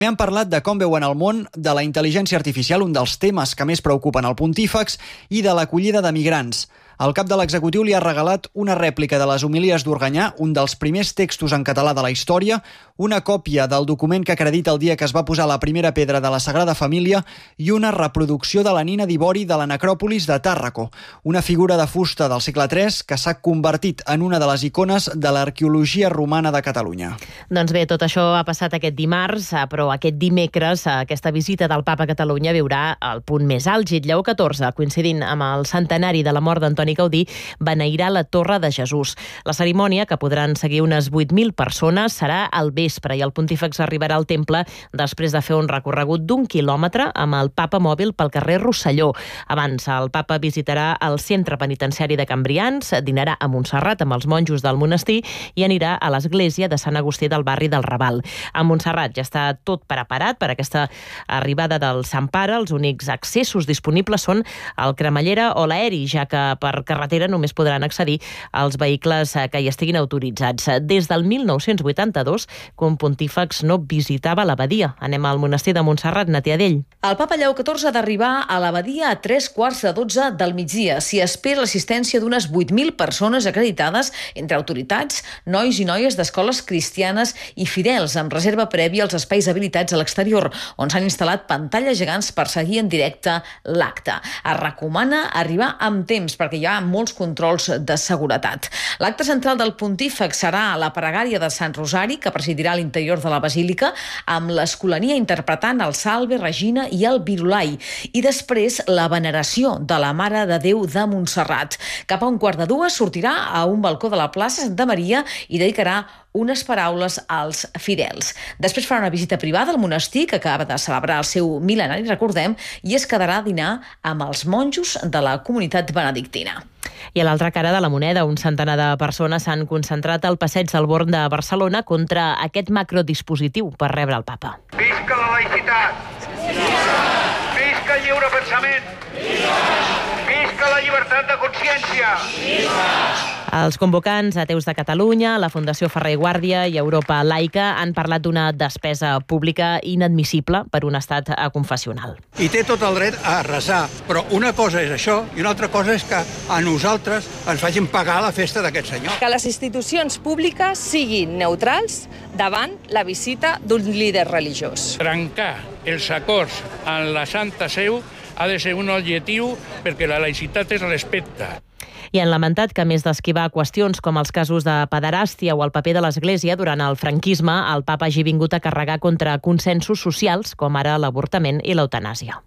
Han parlat de com veuen el món, de la intel·ligència artificial, un dels temes que més preocupen el pontífex, i de l'acollida de migrants. El cap de l'executiu li ha regalat una rèplica de les homilies d'Organyà, un dels primers textos en català de la història, una còpia del document que acredita el dia que es va posar la primera pedra de la Sagrada Família i una reproducció de la nina d'ivori de la necròpolis de Tàrraco, una figura de fusta del segle III que s'ha convertit en una de les icones de l'arqueologia romana de Catalunya. Doncs bé, tot això ha passat aquest dimarts, però aquest dimecres aquesta visita del Papa a Catalunya viurà el punt més àlgid. Lleó XIV, coincidint amb el centenari de la mort d'Antoni Gaudí, beneirà la Torre de Jesús. La cerimònia, que podran seguir unes 8.000 persones, serà al vespre i el pontífex arribarà al temple després de fer un recorregut d'1 quilòmetre amb el Papa mòbil pel carrer Rosselló. Abans, el Papa visitarà el centre penitenciari de Cambrians, dinarà a Montserrat amb els monjos del monestir i anirà a l'església de Sant Agustí del barri del Raval. A Montserrat ja està tot preparat per aquesta arribada del Sant Pare. Els únics accessos disponibles són el cremallera o l'aeri, ja que per carretera només podran accedir als vehicles que hi estiguin autoritzats. Des del 1982, que un pontífex no visitava l'abadia. Anem al monestir de Montserrat, Natiadell. El Papa Lleó XIV ha d'arribar a l'abadia a 3:15 del migdia. S'hi espera l'assistència d'unes 8.000 persones acreditades entre autoritats, nois i noies d'escoles cristianes i fidels, amb reserva prèvia als espais habilitats a l'exterior, on s'han instal·lat pantalles gegants per seguir en directe l'acte. Es recomana arribar amb temps perquè hi ha molts controls de seguretat. L'acte central del pontífex serà la pregària de Sant Rosari, que presidirà a l'interior de la basílica, amb l'Escolania interpretant el Salve Regina i el Virulai, i després la veneració de la Mare de Déu de Montserrat. Cap a 1:15 sortirà a un balcó de la plaça Santa Maria i dedicarà unes paraules als fidels. Després farà una visita privada al monestir, que acaba de celebrar el seu mil·lenari, recordem, i es quedarà a dinar amb els monjos de la comunitat benedictina. I a l'altra cara de la moneda, un centenar de persones s'han concentrat al passeig del Born de Barcelona contra aquest macrodispositiu per rebre el Papa. Visca la laïcitat! Visca el lliure pensament! Visca la llibertat de consciència! Els convocants, ateus de Catalunya, la Fundació Ferrer i Guàrdia i Europa Laica han parlat d'una despesa pública inadmissible per un estat confessional. I té tot el dret a resar, però una cosa és això i una altra cosa és que a nosaltres ens facin pagar la festa d'aquest senyor. Que les institucions públiques siguin neutrals davant la visita d'un líder religiós. Trencar els acords en la Santa Seu ha de ser un objectiu perquè la laïcitat es respecta. I han lamentat que, a més d'esquivar qüestions com els casos de pederàstia o el paper de l'Església durant el franquisme, el Papa hagi vingut a carregar contra consensos socials, com ara l'avortament i l'eutanàsia.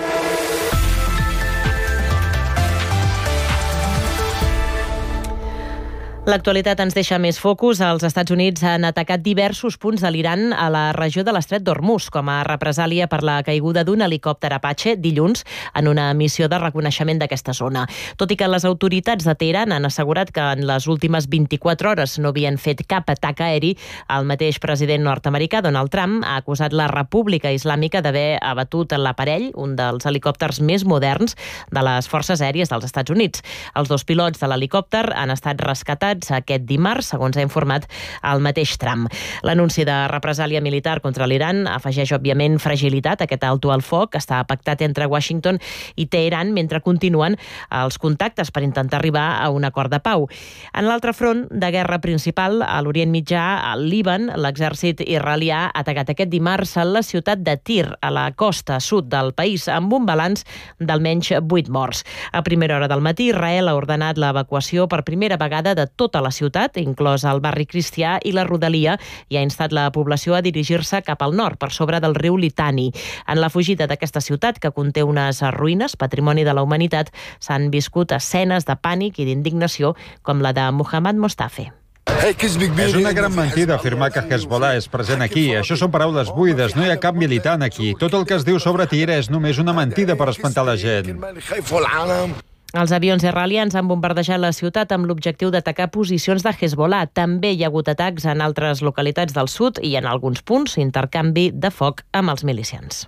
L'actualitat ens deixa més focus. Els Estats Units han atacat diversos punts de l'Iran a la regió de l'Estret d'Hormuz com a represàlia per la caiguda d'un helicòpter Apache dilluns en una missió de reconeixement d'aquesta zona. Tot i que les autoritats de Teheran han assegurat que en les últimes 24 hores no havien fet cap atac aeri, el mateix president nord-americà, Donald Trump, ha acusat la República Islàmica d'haver abatut l'aparell, un dels helicòpters més moderns de les forces aèries dels Estats Units. Els dos pilots de l'helicòpter han estat rescatats aquest dimarts, segons ha informat el mateix Trump. L'anunci de represàlia militar contra l'Iran afegeix, òbviament, fragilitat a aquest alto al foc que està pactat entre Washington i Teheran mentre continuen els contactes per intentar arribar a un acord de pau. En l'altre front de guerra principal, a l'Orient Mitjà, al Líban, l'exèrcit israelià ha atacat aquest dimarts a la ciutat de Tir, a la costa sud del país, amb un balanç d'almenys 8 morts. A primera hora del matí, Israel ha ordenat l'evacuació per primera vegada de tota la ciutat, inclòs el barri cristià i la rodalia, i ha instat la població a dirigir-se cap al nord, per sobre del riu Litani. En la fugida d'aquesta ciutat, que conté unes ruïnes, patrimoni de la humanitat, s'han viscut escenes de pànic i d'indignació, com la de Mohammad Mostafe. És una gran mentida afirmar que Hezbollah és present aquí. Això són paraules buides, no hi ha cap militant aquí. Tot el que es diu sobre Tir és només una mentida per espantar la gent. Els avions israelians han bombardejat la ciutat amb l'objectiu d'atacar posicions de Hezbollah. També hi ha hagut atacs en altres localitats del sud i en alguns punts intercanvi de foc amb els milicians.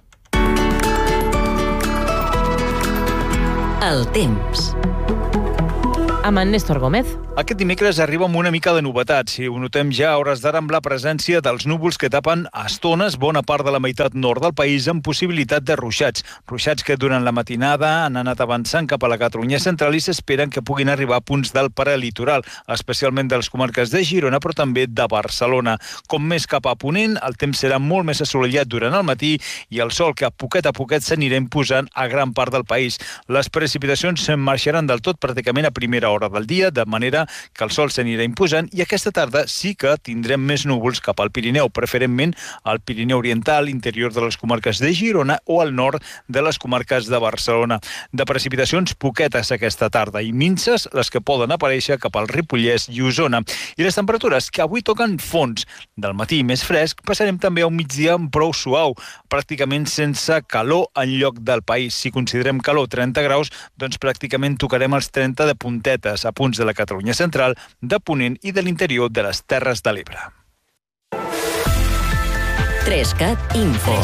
El temps. amb en Néstor Gómez. Aquest dimecres arriba amb una mica de novetats i ho notem ja a hores d'ara amb la presència dels núvols que tapen a estones bona part de la meitat nord del país amb possibilitat de ruixats. Ruixats que durant la matinada han anat avançant cap a la Catalunya central i s'esperen que puguin arribar a punts del prelitoral, especialment de les comarques de Girona però també de Barcelona. Com més cap a ponent, el temps serà molt més assolellat durant el matí i el sol que a poquet s'anirà imposant a gran part del país. Les precipitacions se'n marxaran del tot pràcticament a primera hora del dia, de manera que el sol s'anirà imposant i aquesta tarda sí que tindrem més núvols cap al Pirineu, preferentment al Pirineu Oriental, interior de les comarques de Girona o al nord de les comarques de Barcelona. De precipitacions poquetes aquesta tarda i minses les que poden aparèixer cap al Ripollès i Osona. I les temperatures que avui toquen fons. Del matí més fresc passarem també a un migdia amb prou suau, pràcticament sense calor en lloc del país. Si considerem calor 30 graus, doncs pràcticament tocarem els 30 de puntetes a punts de la Catalunya central, de Ponent i de l'interior de les Terres de l'Ebre. 3CAT Info.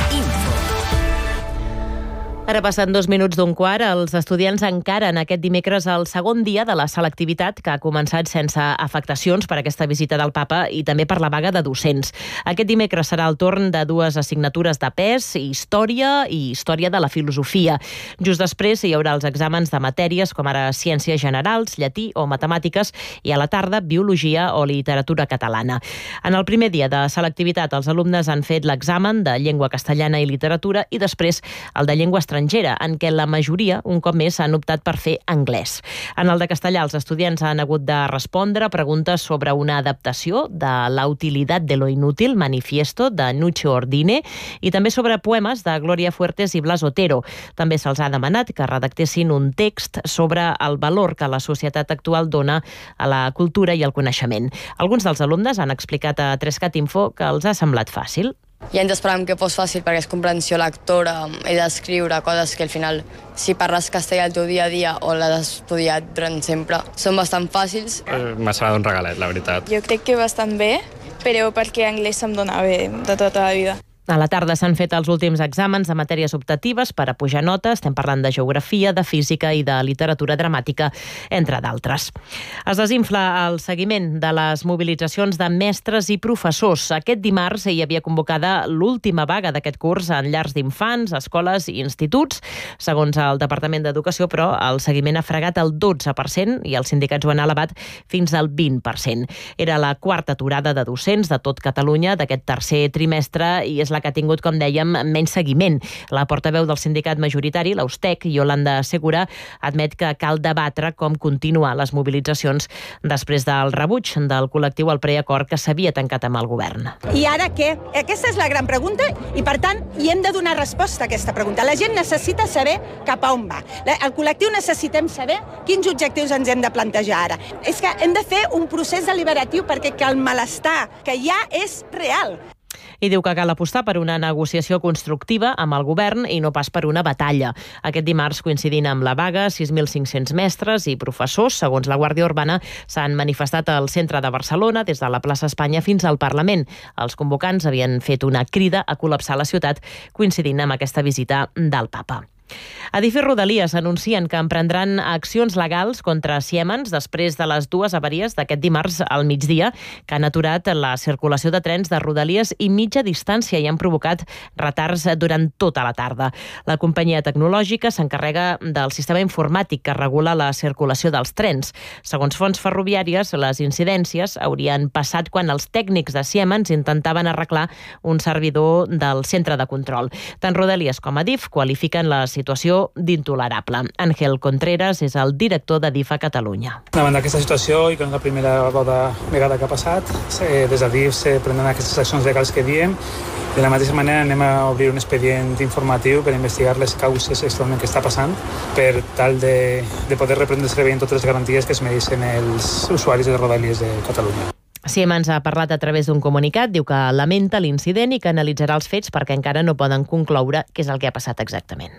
Ara passen 2 minuts d'un quart, els estudiants encaren aquest dimecres el segon dia de la selectivitat que ha començat sense afectacions per aquesta visita del papa i també per la vaga de docents. Aquest dimecres serà el torn de 2 assignatures de pes, història i història de la filosofia. Just després hi haurà els exàmens de matèries com ara ciències generals, llatí o matemàtiques i a la tarda biologia o literatura catalana. En el primer dia de selectivitat els alumnes han fet l'examen de llengua castellana i literatura i després el de llengua estrangera, en què la majoria, un cop més, han optat per fer anglès. En el de castellà, els estudiants han hagut de respondre preguntes sobre una adaptació de La utilidad de lo inútil, manifiesto, de Nuccio Ordine, i també sobre poemes de Gloria Fuertes i Blas Otero. També se'ls ha demanat que redactessin un text sobre el valor que la societat actual dona a la cultura i al coneixement. Alguns dels alumnes han explicat a 3CAT Info que els ha semblat fàcil. Ja ens esperàvem que fos fàcil perquè és comprensió lectora i d'escriure coses que al final, si parles castellà el teu dia a dia o l'has estudiat durant sempre, són bastant fàcils. M'ha semblat un regalet, la veritat. Jo crec que bastant bé, però perquè anglès se'm dona bé de tota la vida. A la tarda s'han fet els últims exàmens de matèries optatives per a pujar notes. Estem parlant de geografia, de física i de literatura dramàtica, entre d'altres. Es desinfla el seguiment de les mobilitzacions de mestres i professors. Aquest dimarts hi havia convocada l'última vaga d'aquest curs en llars d'infants, escoles i instituts. Segons el Departament d'Educació, però, el seguiment ha fregat el 12% i els sindicats ho han elevat fins al 20%. Era la quarta aturada de docents de tot Catalunya d'aquest tercer trimestre i és la que ha tingut, com dèiem, menys seguiment. La portaveu del sindicat majoritari, l'Austec, Yolanda Segura, admet que cal debatre com continuar les mobilitzacions després del rebuig del col·lectiu al preacord que s'havia tancat amb el govern. I ara què? Aquesta és la gran pregunta i, per tant, hi hem de donar resposta a aquesta pregunta. La gent necessita saber cap a on va. El col·lectiu necessitem saber quins objectius ens hem de plantejar ara. És que hem de fer un procés deliberatiu perquè el malestar que hi ha és real. I diu que cal apostar per una negociació constructiva amb el govern i no pas per una batalla. Aquest dimarts, coincidint amb la vaga, 6.500 mestres i professors, segons la Guàrdia Urbana, s'han manifestat al centre de Barcelona, des de la plaça Espanya fins al Parlament. Els convocants havien fet una crida a col·lapsar la ciutat, coincidint amb aquesta visita del papa. Adif i Rodalies anuncien que emprendran accions legals contra Siemens després de les 2 avaries d'aquest dimarts al migdia que han aturat la circulació de trens de Rodalies i mitja distància i han provocat retards durant tota la tarda. La companyia tecnològica s'encarrega del sistema informàtic que regula la circulació dels trens. Segons fonts ferroviàries, les incidències haurien passat quan els tècnics de Siemens intentaven arreglar un servidor del centre de control. Tant Rodalies com Adif qualifiquen la situació d'intolerable. Àngel Contreras és el director d'Adif a Catalunya. Davant d'aquesta situació, i que no és la primera vegada que ha passat, des d'Adif se prenen aquestes accions legals que diem. De la mateixa manera anem a obrir un expedient informatiu per investigar les causes exactament que està passant per tal de poder reprendre el servei amb totes les garanties que es mereixen els usuaris de Rodalies de Catalunya. Siemens ha parlat a través d'un comunicat, diu que lamenta l'incident i que analitzarà els fets perquè encara no poden concloure què és el que ha passat exactament.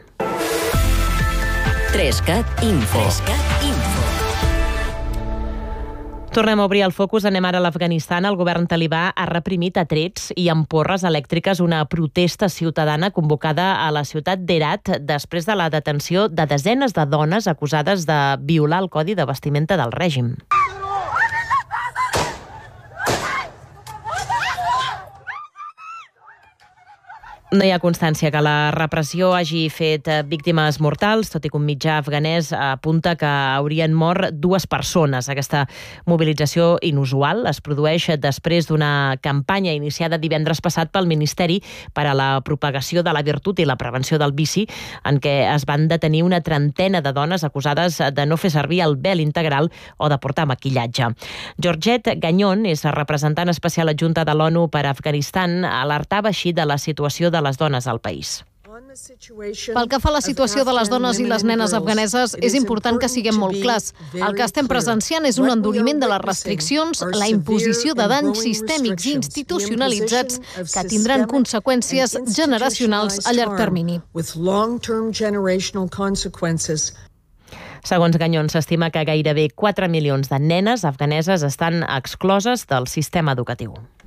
3CAT Info. Tornem a obrir el focus, anem ara a l'Afganistan. El govern talibà ha reprimit a trets i amb porres elèctriques una protesta ciutadana convocada a la ciutat d'Herat després de la detenció de desenes de dones acusades de violar el codi de vestimenta del règim. No hi ha constància que la repressió hagi fet víctimes mortals, tot i que un mitjà afganès apunta que haurien mort 2 persones. Aquesta mobilització inusual es produeix després d'una campanya iniciada divendres passat pel Ministeri per a la propagació de la virtut i la prevenció del vici, en què es van detenir una trentena de dones acusades de no fer servir el vel integral o de portar maquillatge. Georgette Gagnon és representant especial adjunta de l'ONU per a Afganistan, alertava així de la situació de les dones al país. Pel que fa a la situació de les dones i les nenes afganeses, és important que siguem molt clars. El que estem presenciant és un enduriment de les restriccions, la imposició de danys sistèmics i institucionalitzats que tindran conseqüències generacionals a llarg termini. Segons Gagnon, s'estima que gairebé 4 milions de nenes afganeses estan excloses del sistema educatiu.